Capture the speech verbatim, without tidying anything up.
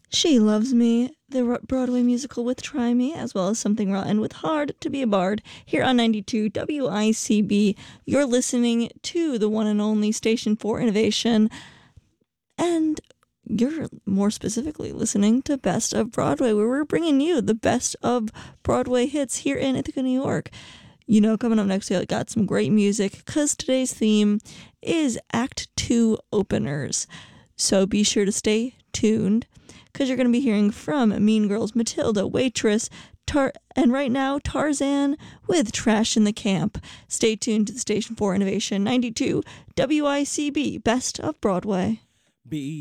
She Loves Me, the Broadway musical with Try Me, as well as Something Rotten with Hard to Be a Bard, here on ninety-two W I C B. You're listening to the one and only station for innovation, and you're more specifically listening to Best of Broadway, where we're bringing you the best of Broadway hits here in Ithaca, New York. You know, coming up next, we got some great music, because today's theme is Act two openers. So be sure to stay tuned, because you're going to be hearing from Mean Girls, Matilda, Waitress, Tar- and right now, Tarzan with Trash in the Camp. Stay tuned to the Station for Innovation, ninety-two W I C B, Best of Broadway. B